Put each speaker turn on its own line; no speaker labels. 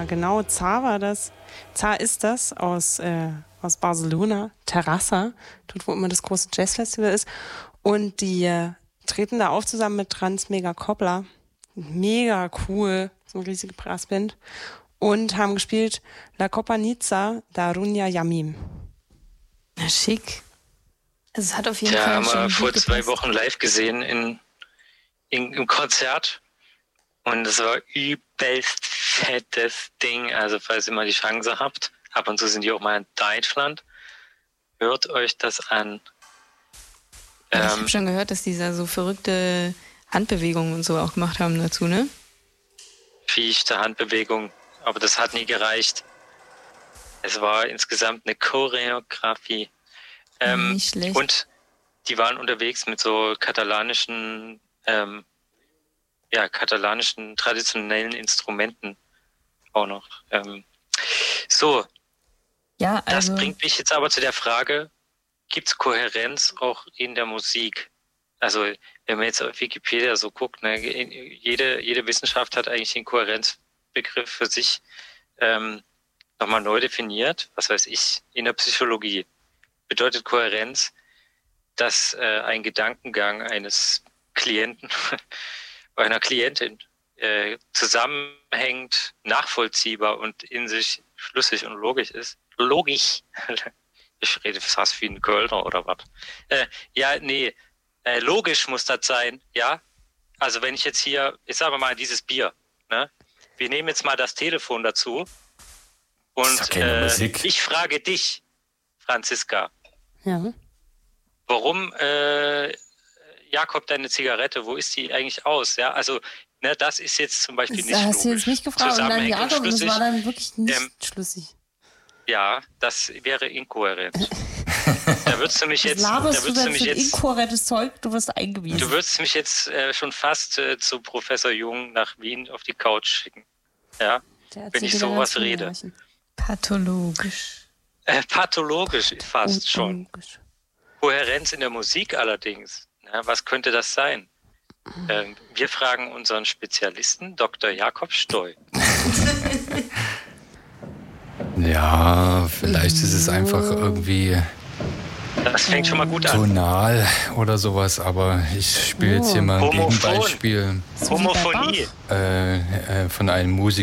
genau. Zar war das. Zar ist das aus Barcelona, Terrassa, dort wo immer das große Jazzfestival ist. Und die treten da auf zusammen mit Trans Mega Copla. Mega cool, so eine riesige Brassband. Und haben gespielt La Copanica da Runia Yamim.
Na, schick. Also es hat auf jeden
Ja,
Fall
haben
schon
wir
gut
vor
gepasst.
2 Wochen live gesehen im Konzert. Und es war übelst fettes Ding. Also falls ihr mal die Chance habt, ab und zu sind die auch mal in Deutschland, hört euch das an.
Ich habe schon gehört, dass die da so verrückte Handbewegungen und so auch gemacht haben dazu, ne?
Fichte Handbewegung, aber das hat nie gereicht. Es war insgesamt eine Choreografie.
Nicht schlecht.
Und die waren unterwegs mit so katalanischen traditionellen Instrumenten auch noch.
Ja, also
Das bringt mich jetzt aber zu der Frage, gibt es Kohärenz auch in der Musik? Also wenn man jetzt auf Wikipedia so guckt, ne, jede Wissenschaft hat eigentlich den Kohärenzbegriff für sich nochmal neu definiert. Was weiß ich, in der Psychologie bedeutet Kohärenz, dass ein Gedankengang eines Klienten oder einer Klientin zusammenhängt, nachvollziehbar und in sich schlüssig und logisch ist. Logisch. Ich rede fast wie ein Kölner oder was. Logisch muss das sein, ja. Also wenn ich jetzt hier, ich sage mal dieses Bier, ne? Wir nehmen jetzt mal das Telefon dazu und ich frage dich, Franziska,
Ja.
warum, Jakob, deine Zigarette, wo ist die eigentlich aus? Ja, also, ne, das ist jetzt zum Beispiel nicht
Das hast du
logisch.
jetzt nicht gefragt und dann
Zusammenhängend
Jakob, das
schlüssig.
war dann wirklich nicht schlüssig.
Ja, das wäre inkohärent. Da würdest du mich
Was
jetzt,
laberst du denn für inkohärentes Zeug? Du wirst eingewiesen.
Du würdest mich jetzt schon fast zu Professor Jung nach Wien auf die Couch schicken. Ja, wenn ich sowas rede.
pathologisch.
Pathologisch fast schon. Kohärenz in der Musik allerdings. Ja, was könnte das sein? Wir fragen unseren Spezialisten, Dr. Jakob Stoll.
Ja, vielleicht ist es einfach irgendwie
Das fängt schon mal gut an.
tonal oder sowas, aber ich spiele jetzt hier mal ein
Homophon.
Gegenbeispiel
Homophonie.
von einem Musiker.